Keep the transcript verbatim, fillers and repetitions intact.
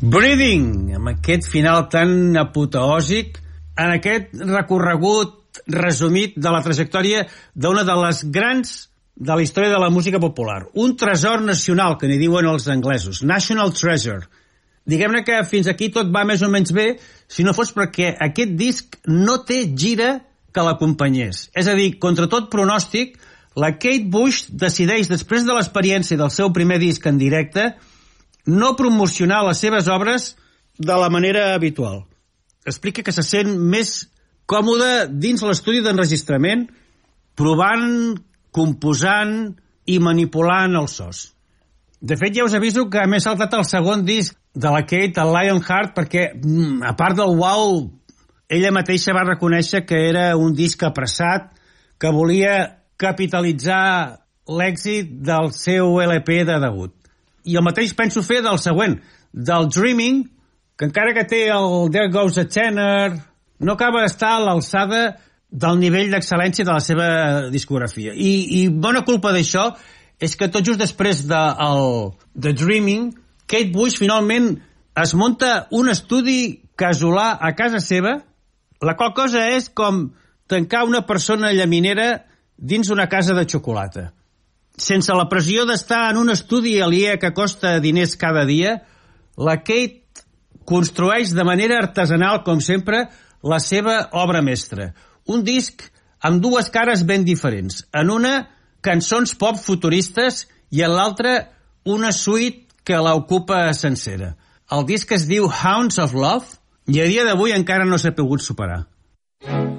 Breathing, amb aquest final tan apoteòsic, en aquest recorregut resumit de la trajectòria d'una de les grans de la història de la música popular. Un tresor nacional, que n'hi diuen els anglesos. National Treasure. Diguem-ne que fins aquí tot va més o menys bé, si no fos perquè aquest disc no té gira que l'acompanyés. És a dir, contra tot pronòstic, la Kate Bush decideix, després de l'experiència del seu primer disc en directe, no promocionar les seves obres de la manera habitual. Explica que se sent més còmode dins l'estudi d'enregistrament, provant, composant i manipulant els sos. De fet, ja us aviso que m'he saltat el segon disc de la Kate, el Lionheart, perquè, a part del wow, ella mateixa va reconèixer que era un disc apressat, que volia capitalitzar l'èxit del seu L P de debut. I el mateix penso fer del següent, del Dreaming, que encara que té el There Goes a Tenor, no acaba d'estar a l'alçada del nivell d'excel·lència de la seva discografia. I, i bona culpa d'això és que tot just després de el, The Dreaming, Kate Bush finalment es munta un estudi casolà a casa seva, la qual cosa és com tancar una persona llaminera dins una casa de xocolata. Sense la pressió d'estar en un estudi aliè que costa diners cada dia, la Kate construeix de manera artesanal, com sempre, la seva obra mestra. Un disc amb dues cares ben diferents. En una, cançons pop futuristes, i en l'altra, una suite que l'ocupa sencera. El disc es diu Hounds of Love i a dia d'avui encara no s'ha pogut superar.